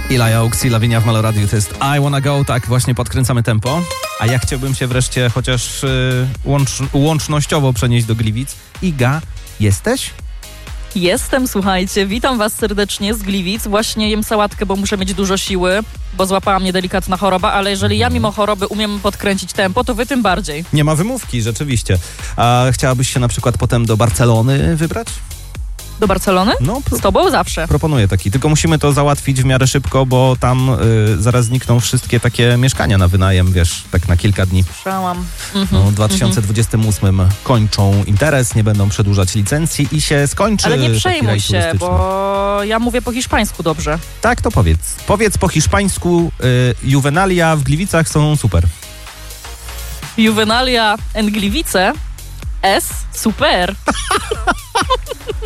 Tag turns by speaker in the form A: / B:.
A: Eli Oaks i Lavinia w Maloradiu to jest I Wanna Go, tak właśnie podkręcamy tempo. A ja chciałbym się wreszcie chociaż łącznościowo przenieść do Gliwic. Iga, jesteś?
B: Jestem, słuchajcie, witam was serdecznie z Gliwic. Właśnie jem sałatkę, bo muszę mieć dużo siły, bo złapała mnie delikatna choroba, ale jeżeli ja mimo choroby umiem podkręcić tempo, to wy tym bardziej.
A: Nie ma wymówki, rzeczywiście. A chciałabyś się na przykład potem do Barcelony wybrać?
B: Do Barcelony?
A: No,
B: Z tobą zawsze.
A: proponuję taki, tylko musimy to załatwić w miarę szybko, bo tam zaraz znikną wszystkie takie mieszkania na wynajem, wiesz, tak na kilka dni.
B: Słyszałam.
A: No, w 2028 kończą interes, nie będą przedłużać licencji i się skończy.
B: Ale nie
A: taki
B: przejmuj
A: raj
B: się,
A: turystyczny.
B: bo ja mówię po hiszpańsku dobrze.
A: Tak, to powiedz. Powiedz po hiszpańsku, juvenalia w Gliwicach są super.
B: Juvenalia and Gliwice S super.